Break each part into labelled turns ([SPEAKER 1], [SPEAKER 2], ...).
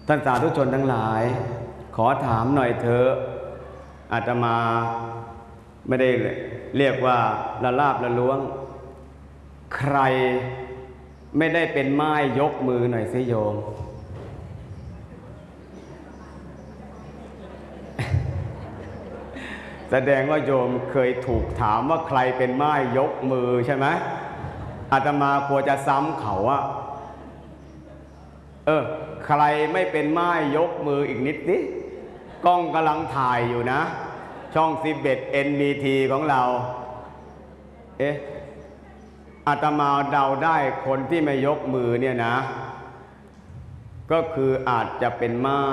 [SPEAKER 1] ท่านสาธุชนทั้งหลายขอถามหน่อยเถอะอาตมาไม่ได้เรียกว่าละลาบละล้วงใครไม่ได้เป็นไม้ยกมือหน่อยสิโยมแสดงว่าโยมเคยถูกถามว่าใครเป็นไม้ยกมือใช่ไหมอาตมากลัวจะซ้ำเขาอะใครไม่เป็นไม้ยกมืออีกนิดนิกล้องกำลังถ่ายอยู่นะช่อง11 NBT ของเราอาตมาเดาได้คนที่ไม่ยกมือเนี่ยนะก็คืออาจจะเป็นไม้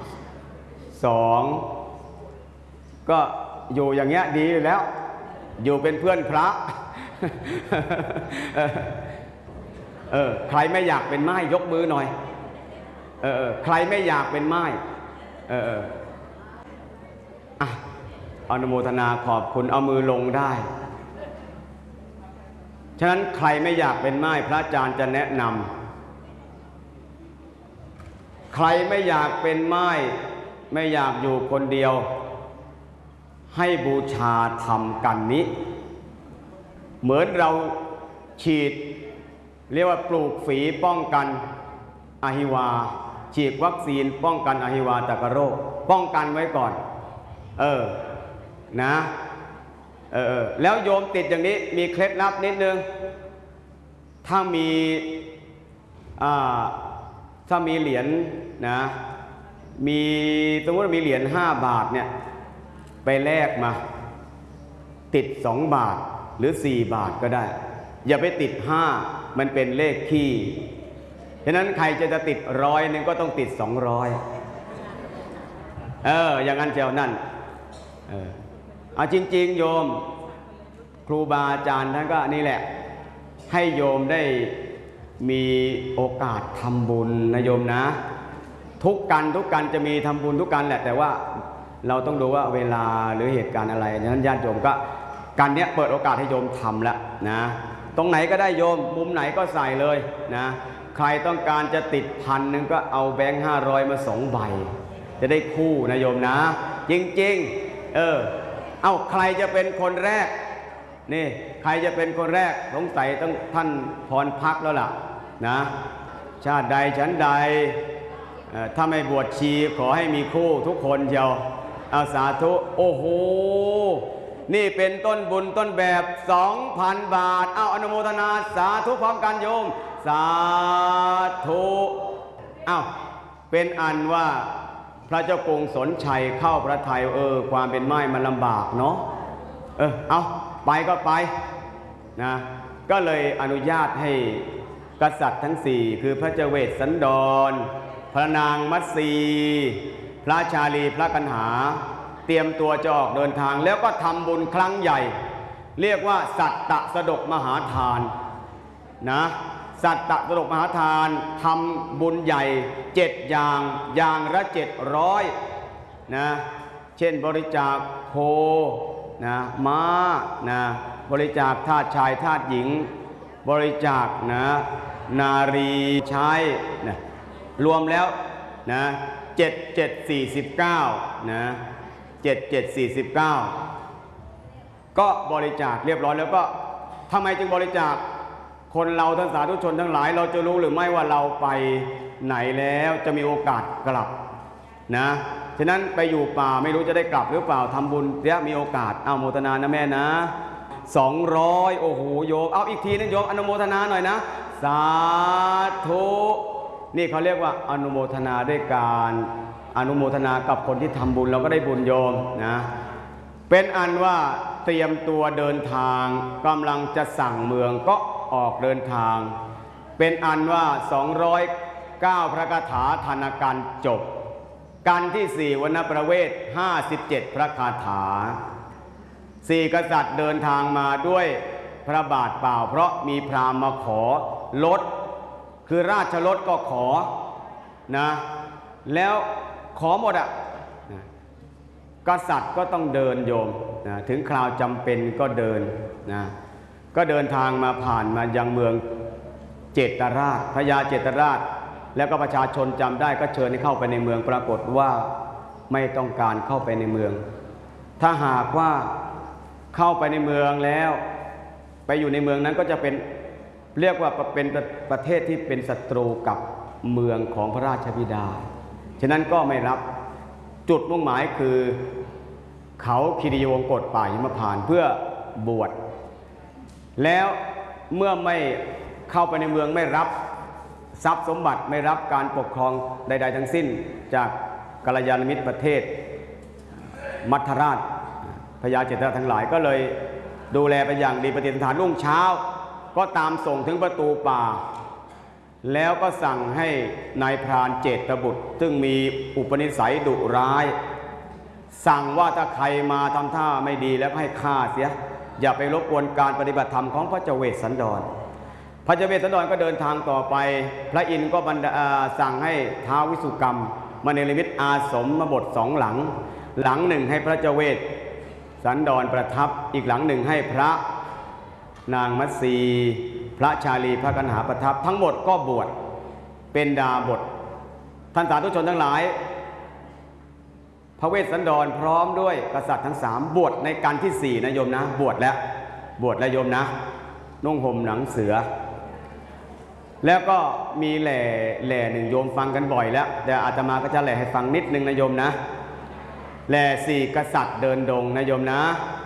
[SPEAKER 1] 2ก็อยู่อย่างเงี้ยดีแล้วอยู่เป็นเพื่อนพระใครไม่อยากเป็นไม้ยกมือหน่อยใครไม่อยากเป็นไม้อนุโมทนาขอบคุณเอามือลงได้ฉะนั้นใครไม่อยากเป็นไม้พระอาจารย์จะแนะนำใครไม่อยากเป็นไม้ไม่อยากอยู่คนเดียวให้บูชาธรรมกันนี้เหมือนเราฉีดเรียกว่าปลูกฝีป้องกันอหิวาฉีดวัคซีนป้องกันอหิวาตกโรคป้องกันไว้ก่อนนะแล้วโยมติดอย่างนี้มีเคล็ดลับนิดนึงถ้ามีเหรียญนะมีสมมติมีเหรียญ5 บาทเนี่ยไปแลกมาติด2 บาทหรือ4 บาทก็ได้อย่าไปติด5มันเป็นเลขขี้ฉะนั้นใครจะติด100นึงก็ต้องติด200อย่างนั้นเจ้านั่นเอาจริงๆโยมครูบาอาจารย์ท่านก็นี่แหละให้โยมได้มีโอกาสทำบุญนะโยมนะทุกกันจะมีทำบุญทุกกันแหละแต่ว่าเราต้องดูว่าเวลาหรือเหตุการณ์อะไรฉะนั้นญาติโยมก็การเนี้ยเปิดโอกาสให้โยมทำแล้วนะตรงไหนก็ได้โยมมุมไหนก็ใส่เลยนะใครต้องการจะติด1,000ก็เอาแบงค์500มา2 ใบจะได้คู่นะโยมนะจริงๆใครจะเป็นคนแรกนี่ใครจะเป็นคนแรกสงสัยต้องท่านพรพักแล้วล่ะนะชาติใดชั้นใดถ้าไม่บวชชีขอให้มีคู่ทุกคนเชียวเอาสาธุโอ้โหนี่เป็นต้นบุญต้นแบบ 2,000 บาทเอาอนุโมทนาสาธุพร้อมกันโยมสาธุเป็นอันว่าพระเจ้ากรุงสนชัยเข้าพระทัยความเป็นไม้มันลำบากเนาะไปก็ไปนะก็เลยอนุญาตให้กษัตริย์ทั้ง4คือพระเจเวสสันดรพระนางมัตสีพระชาลีพระกันหาเตรียมตัวจะออกเดินทางแล้วก็ทำบุญครั้งใหญ่เรียกว่าสัตตสดกมหาทานนะสัตตสดกมหาทานทำบุญใหญ่7 อย่างละ700นะเช่นบริจาคโคนะม้านะบริจาคทาสชายทาสหญิงบริจาคนะนารีใช้นะรวมแล้วนะ7749นะ7749ก็บริจาคเรียบร้อยแล้วก็ทำไมจึงบริจาคคนเราท่านสาธุชนทั้งหลายเราจะรู้หรือไม่ว่าเราไปไหนแล้วจะมีโอกาสกลับนะฉะนั้นไปอยู่ป่าไม่รู้จะได้กลับหรือเปล่าทำบุญเดี๋ยวมีโอกาสโมทนานะแม่นะ200โอ้โหโยมเอาอีกทีนึงโยมอนุโมทนาหน่อยนะสาธุนี่เขาเรียกว่าอนุโมทนาด้วยการอนุโมทนากับคนที่ทำบุญเราก็ได้บุญโยมนะเป็นอันว่าเตรียมตัวเดินทางกำลังจะสั่งเมืองก็ออกเดินทางเป็นอันว่า209พระคาถาธนการจบกันที่4วรรณประเวท57พระคาถา4กษัตริย์เดินทางมาด้วยพระบาทเปล่าเพราะมีพราหมณ์มาขอรถคือราชรถก็ขอนะแล้วขอหมดกษัตริย์ก็ต้องเดินโยมนะถึงคราวจำเป็นก็เดินนะก็เดินทางมาผ่านมายังเมืองเจตราชพญาเจตราชแล้วก็ประชาชนจำได้ก็เชิญให้เข้าไปในเมืองปรากฏว่าไม่ต้องการเข้าไปในเมืองถ้าหากว่าเข้าไปในเมืองแล้วไปอยู่ในเมืองนั้นก็จะเป็นเรียกว่าเป็นประเทศที่เป็นศัตรูกับเมืองของพระราชบิดาฉะนั้นก็ไม่รับจุดมุ่งหมายคือเขาคีรีวงศ์กฎป่าหิมพานต์เพื่อบวชแล้วเมื่อไม่เข้าไปในเมืองไม่รับทรัพย์สมบัติไม่รับการปกครองใดๆทั้งสิ้นจากกัลยาณมิตรประเทศมัทราชพญาเจตราทั้งหลายก็เลยดูแลไปอย่างดีปฏิสถานรุ่งเช้าก็ตามส่งถึงประตูป่าแล้วก็สั่งให้นายพรานเจตบุตรซึ่งมีอุปนิสัยดุร้ายสั่งว่าถ้าใครมาทำท่าไม่ดีแล้วให้ฆ่าเสียอย่าไปรบกวนการปฏิบัติธรรมของพระเจเวสสันดรพระเจเวสสันดรก็เดินทางต่อไปพระอินทร์ก็สั่งให้ท้าววิสุกรรมมาเนรมิตอาสมมาบท2 หลังหลังหนึ่งให้พระเจเวสสันดรประทับอีกหลังหนึ่งให้พระนางมัตสีพระชาลีพระกันหาประทับทั้งหมดก็บวชเป็นดาบทท่านสาธุชนทั้งหลายพระเวสสันดรพร้อมด้วยกษัตริย์ทั้ง3บวชในการที่4นะโยมนะบวชแล้วโยมนะนุ่งห่มหนังเสือแล้วก็มีแหล่หนึ่งโยมฟังกันบ่อยแล้วแต่อาตมาก็จะแหล่ให้ฟังนิดนึงนะโยมนะแหล่4กษัตริย์เดินดงนะโยมนะ